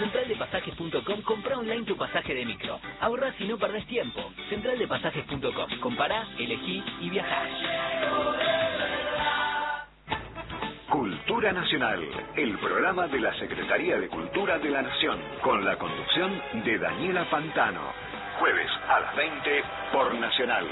centraldepasajes.com, compra online tu pasaje de micro. Ahorrás y no perdés tiempo. Centraldepasajes.com. Compará, elegí y viajá. Cultura Nacional, el programa de la Secretaría de Cultura de la Nación, con la conducción de Daniela Pantano. Jueves a las 20 por Nacional.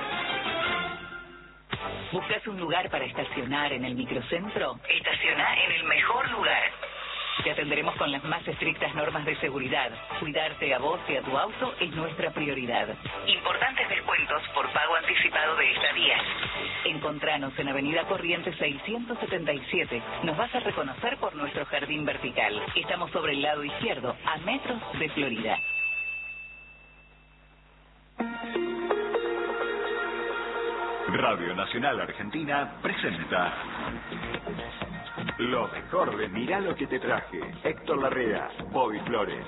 ¿Buscas un lugar para estacionar en el microcentro? Estaciona en el mejor lugar. Te atenderemos con las más estrictas normas de seguridad. Cuidarte a vos y a tu auto es nuestra prioridad. Importantes descuentos por pago anticipado de estadías. Encontranos en Avenida Corrientes 677. Nos vas a reconocer por nuestro jardín vertical. Estamos sobre el lado izquierdo, a metros de Florida. Radio Nacional Argentina presenta lo mejor de Mirá lo que te traje. Héctor Larrea, Bobby Flores.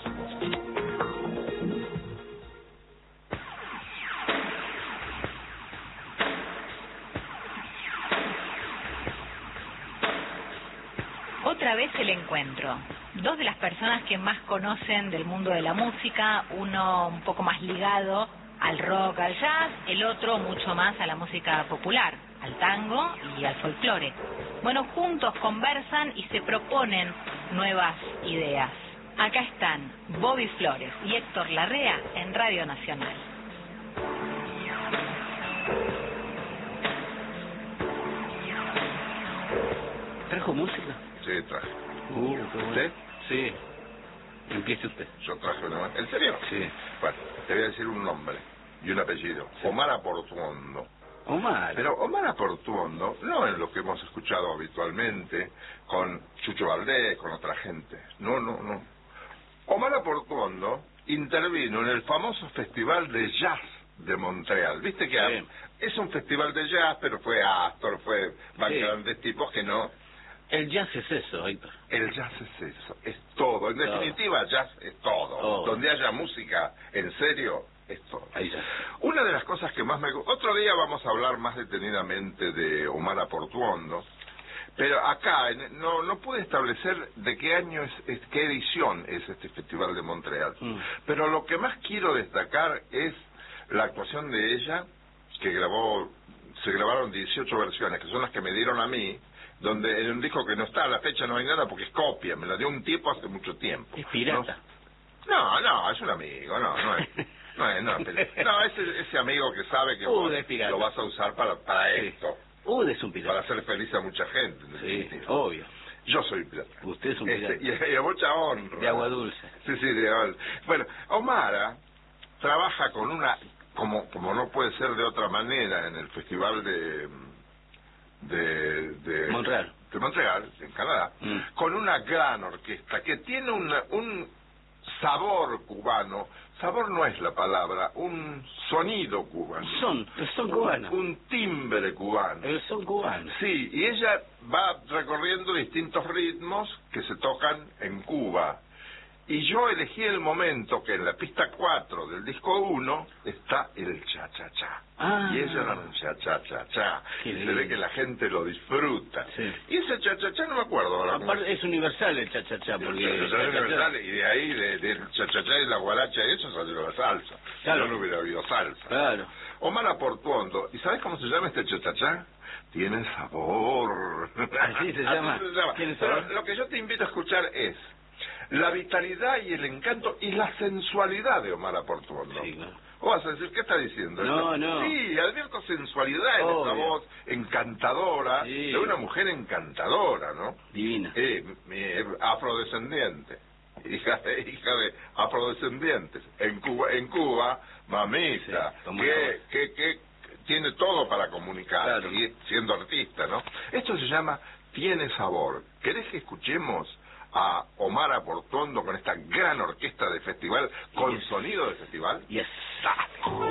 Otra vez el encuentro. Dos de las personas que más conocen del mundo de la música, uno un poco más ligado al rock, al jazz, el otro mucho más a la música popular, al tango y al folclore. Bueno, juntos conversan y se proponen nuevas ideas. Acá están Bobby Flores y Héctor Larrea en Radio Nacional. ¿Trajo música? Sí, traje. ¿Usted? Sí. Empiece usted. Yo traje una... ¿En serio? Sí. Bueno, te voy a decir un nombre y un apellido. Sí. Omar Aportuondo. Omar. Pero Omar Aportuondo no es lo que hemos escuchado habitualmente con Chucho Valdés, con otra gente. No. Omar Aportuondo intervino en el famoso Festival de Jazz de Montreal. Viste que sí, es un festival de jazz, pero fue Astor, fue varios grandes tipos que no... El jazz es eso, Héctor. El jazz es eso, es todo. En definitiva, jazz es todo. Donde haya música, en serio, es todo. Ahí ya. Una de las cosas que más me gusta... Otro día vamos a hablar más detenidamente de Omar Aportuondo, pero acá no pude establecer de qué año es qué edición es este Festival de Montreal. Pero lo que más quiero destacar es la actuación de ella, que se grabaron 18 versiones, que son las que me dieron a mí, donde en un disco que no está a la fecha no hay nada porque es copia, me la dio un tipo hace mucho tiempo. Es pirata. No, es un amigo, no es ese amigo que sabe que vos lo vas a usar para esto. Es un pirata. Para hacer feliz a mucha gente. Sí, obvio. Yo soy pirata. Usted es un pirata. Y a mucha honra. De agua dulce. Sí, de agua dulce. Bueno, Omara trabaja con una, como no puede ser de otra manera, en el festival de Montreal. De Montreal, en Canadá, con una gran orquesta que tiene un sabor cubano. Sabor no es la palabra, un sonido cubano. El son cubano. Un timbre cubano. El son cubano. Sí, y ella va recorriendo distintos ritmos que se tocan en Cuba. Y yo elegí el momento que en la pista 4 del disco 1 está el cha-cha-cha. Y ella era un cha-cha-cha-cha. Y se ve que la gente lo disfruta. Sí. Y ese cha-cha-cha no me acuerdo ahora. Aparte, es universal el cha-cha-cha. Porque Es universal, y de ahí, del cha-cha-cha y la guaracha y eso salió la salsa. Claro. Si no hubiera habido salsa. Claro. Omar Aportuondo. ¿Y sabes cómo se llama este cha-cha-cha? Tiene sabor. Así se llama. ¿Tiene sabor? Pero lo que yo te invito a escuchar es la vitalidad y el encanto y la sensualidad de Omar Aportuondo. Sí, claro. ¿Vos vas a decir qué está diciendo? No. Sí, advierto sensualidad en esa voz encantadora, de una mujer encantadora, ¿no? Divina. Afrodescendiente. Hija de afrodescendientes. En Cuba, mamita, que tiene todo para comunicar, claro, y siendo artista, ¿no? Esto se llama Tiene Sabor. ¿Querés que escuchemos a Omar Aportuondo con esta gran orquesta de festival, con sonido de festival? Yes. Dale.